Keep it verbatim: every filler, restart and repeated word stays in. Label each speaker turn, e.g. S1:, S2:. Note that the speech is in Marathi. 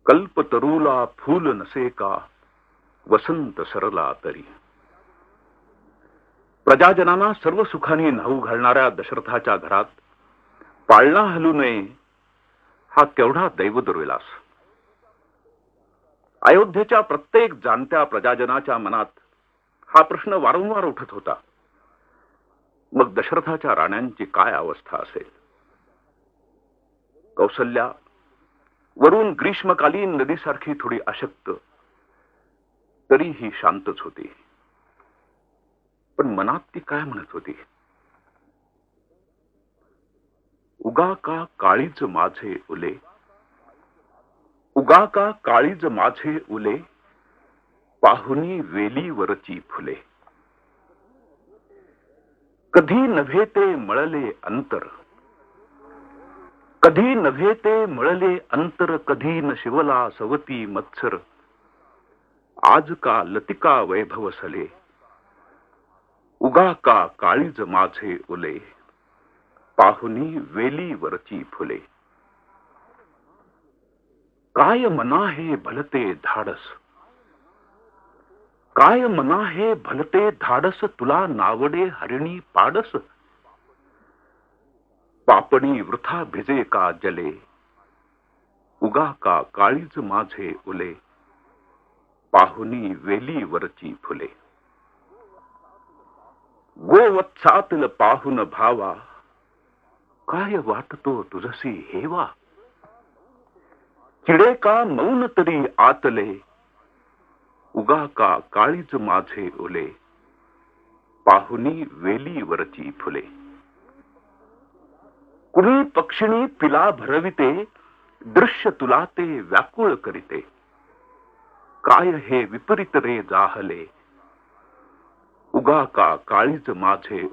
S1: कल्पतरूला फूल नसे का वसंत सरला तरी. प्रजाजनांना सर्व सुखांनी न्हाऊ घालणाऱ्या दशरथाच्या घरात पाळणा हलू नये हा केवढा दैवदुर्विलास. अयोध्येच्या प्रत्येक जाणत्या प्रजाजनाच्या मनात हा प्रश्न वारंवार उठत होता. मग दशरथाच्या राण्यांची काय अवस्था असेल. कौसल्या वरून ग्रीष्मकालीन नदीसारखी थोडी अशक्त, तरीही शांतच होती. पण मनात ती काय म्हणत होती. उगा का काळीज माझे उले, उगा का काळीज माझे उले, पाहुनी वेलीवरची फुले. कधी नव्हे ते मळले अंतर, कधी नव्हे ते मळले अंतर, कधी न शिवला सवती मत्सर. आज का लतिका वैभव सले, उगा का काळीज माझे उले, पाहुनी वेलीवरची फुले. काय मना हे भलते धाडस, काय मना हे भलते धाडस, तुला नावडे हरिणी पाडस. पापणी वृथा भिजे का जले, उगा का काळीज माझे उले, पाहुनी वेलीवरची फुले. गोवत्सातील पाहुन भावा, काय वाटतो तुझसी हेवा. चिडे का मौन तरी आतले, उगा का काळीज माझे उले, पाहुनी वेलीवरची फुले. कुणी पक्षिणी पिला भरविते, दृश्य तुला ते व्याकुळ करीते. काय हे विपरीत रे जाहले, उगा का काळीज माझे